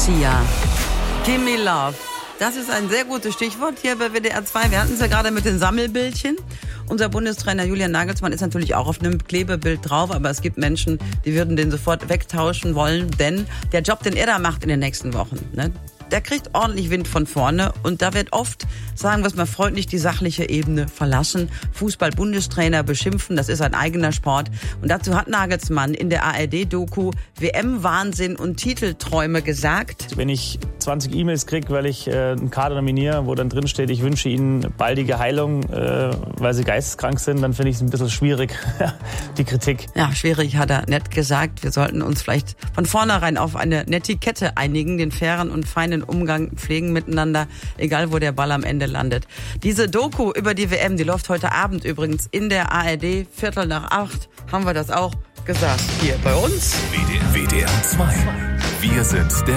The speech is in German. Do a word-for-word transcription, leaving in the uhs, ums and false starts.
Sia. Give me love. Das ist ein sehr gutes Stichwort hier bei W D R zwei. Wir hatten es ja gerade mit den Sammelbildchen. Unser Bundestrainer Julian Nagelsmann ist natürlich auch auf einem Klebebild drauf, aber es gibt Menschen, die würden den sofort wegtauschen wollen, denn der Job, den er da macht in den nächsten Wochen, ne, der kriegt ordentlich Wind von vorne und da wird oft, sagen wir es mal freundlich, die sachliche Ebene verlassen. Fußball-Bundestrainer beschimpfen, das ist ein eigener Sport. Und dazu hat Nagelsmann in der A R D-Doku W M-Wahnsinn und Titelträume gesagt. Wenn ich zwanzig E-Mails kriege, weil ich äh, einen Kader nominiere, wo dann drin steht, ich wünsche ihnen baldige Heilung, äh, weil sie geisteskrank sind, dann finde ich es ein bisschen schwierig, die Kritik. Ja, schwierig hat er nett gesagt. Wir sollten uns vielleicht von vornherein auf eine Netiquette einigen, den fairen und feinen Umgang pflegen miteinander, egal wo der Ball am Ende landet. Diese Doku über die W M, die läuft heute Abend übrigens in der A R D, Viertel nach acht, haben wir das auch gesagt hier bei uns. W D R zwei. Wir sind der